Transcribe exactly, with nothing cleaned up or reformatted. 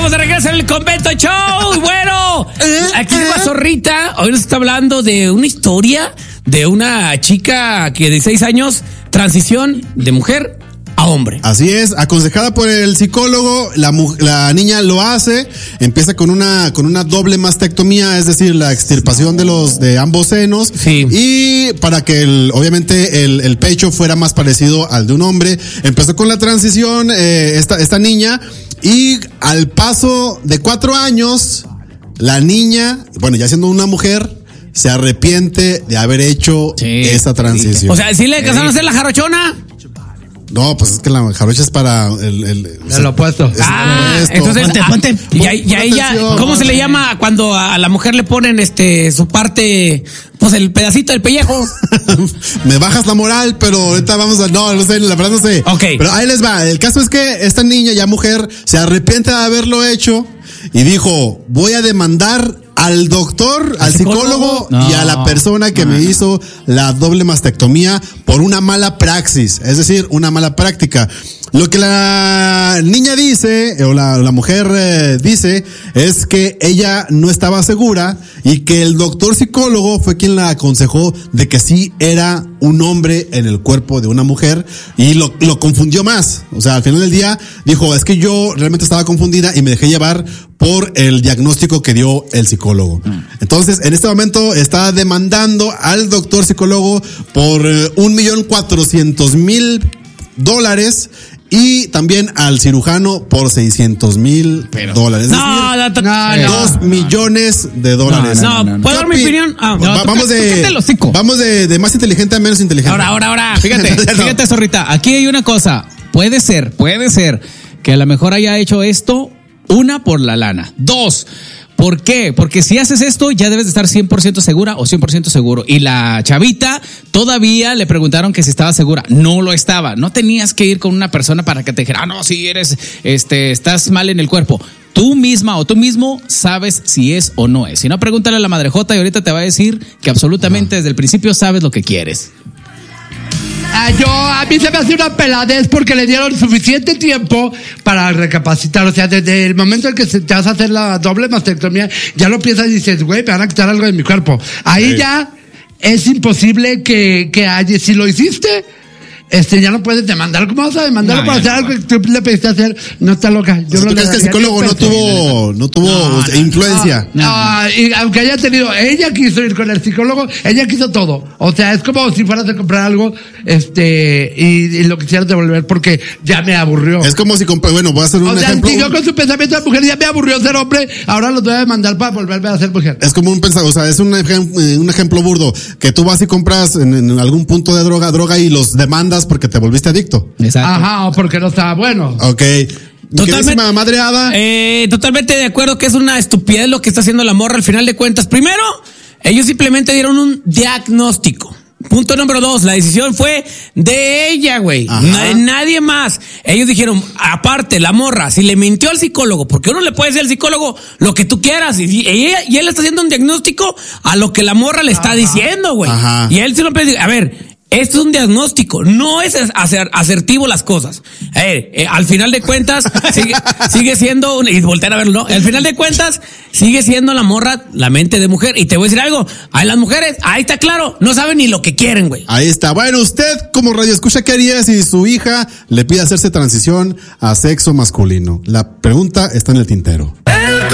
Vamos de regreso en el Convento Show. Bueno, aquí en la Zorrita, hoy nos está hablando de una historia de una chica que de seis años, transición de mujer a hombre. Así es, aconsejada por el psicólogo, la, la niña lo hace, empieza con una con una doble mastectomía, es decir, la extirpación de los de ambos senos, sí. Y para que el, obviamente el, el pecho fuera más parecido al de un hombre, empezó con la transición eh, esta esta niña, y al paso de cuatro años, la niña, bueno, ya siendo una mujer, se arrepiente de haber hecho sí, esa transición. Sí. O sea, ¿sí le alcanzaron a hacer la jarochona? No, pues es que la jarocha es para el... el, el, el opuesto. Ah, esto. Entonces, ponte, ponte. Y a, y a ella, ¿cómo se le llama cuando a la mujer le ponen este su parte, pues el pedacito del pellejo? Me bajas la moral, pero ahorita vamos a... No, no sé, la verdad no sé. Ok. Pero ahí les va. El caso es que esta niña, ya mujer, se arrepiente de haberlo hecho y dijo, voy a demandar al doctor, al psicólogo no. y a la persona que no. me hizo la doble mastectomía por una mala praxis, es decir, una mala práctica. Lo que la niña dice, o la, la mujer eh, dice, es que ella no estaba segura y que el doctor psicólogo fue quien la aconsejó de que sí era un hombre en el cuerpo de una mujer, y lo, lo confundió más. O sea, al final del día dijo, es que yo realmente estaba confundida y me dejé llevar por el diagnóstico que dio el psicólogo. Entonces, en este momento está demandando al doctor psicólogo por eh, un millón cuatrocientos mil dólares, y también al cirujano por seiscientos mil dólares. No, no, no, no, dos no, millones de dólares. No, no, no, no. ¿Puedo dar mi opinión? Ah, no, Va, vamos de, vamos de, de más inteligente a menos inteligente. Ahora, ahora, ahora. Fíjate, no. fíjate, Zorrita, aquí hay una cosa. Puede ser, puede ser que a lo mejor haya hecho esto, una, por la lana. Dos, ¿por qué? Porque si haces esto ya debes de estar cien por ciento segura o cien por ciento seguro. Y la chavita todavía le preguntaron que si estaba segura. No lo estaba. No tenías que ir con una persona para que te dijera, ah, no, si eres, este, estás mal en el cuerpo. Tú misma o tú mismo sabes si es o no es. Si no, pregúntale a la madrejota y ahorita te va a decir que absolutamente desde el principio sabes lo que quieres. Ah, yo, a mí se me hace una peladez porque le dieron suficiente tiempo para recapacitar. O sea, desde el momento en que te vas a hacer la doble mastectomía, ya lo piensas y dices, güey, me van a quitar algo de mi cuerpo. Ahí sí. ya es imposible que, que haya, si lo hiciste, este, ya no puedes demandar. ¿Cómo vas a demandarlo no, para hacer algo que tú le pediste hacer? No está loca. Yo o sea, lo ¿tú crees que el psicólogo no tuvo, no tuvo no, o sea, no, influencia? No, no, no. Y aunque haya tenido, ella quiso ir con el psicólogo, ella quiso todo. O sea, es como si fueras a comprar algo, este, y, y lo quisieras devolver porque ya me aburrió. Es como si compré, bueno, voy a hacer un o sea, ejemplo. Siguió con su pensamiento de mujer, ya me aburrió ser hombre, ahora los voy a demandar para volverme a ser mujer. Es como un pensamiento, o sea, es un, ejem, un ejemplo burdo, que tú vas y compras en, en algún punto de droga, droga y los demandas porque te volviste adicto. Exacto. Ajá, o porque no estaba bueno. Ok. Totalmente, madre Ada. Eh, totalmente de acuerdo que es una estupidez lo que está haciendo la morra al final de cuentas. Primero, ellos simplemente dieron un diagnóstico. Punto número dos, la decisión fue de ella, güey. De nadie más. Ellos dijeron, aparte, la morra, si le mintió al psicólogo, porque uno le puede decir al psicólogo lo que tú quieras, y, y, ella, y él está haciendo un diagnóstico a lo que la morra le está Ajá. diciendo, güey. Y él se lo pide, a ver, esto es un diagnóstico, no es hacer asertivo las cosas. Eh, eh, al final de cuentas, sigue, sigue siendo, un, y voltear a verlo, ¿no? Al final de cuentas, sigue siendo la morra la mente de mujer. Y te voy a decir algo, a las mujeres, ahí está claro, no saben ni lo que quieren, güey. Ahí está. Bueno, usted como radio escucha, ¿qué haría si su hija le pide hacerse transición a sexo masculino? La pregunta está en el tintero.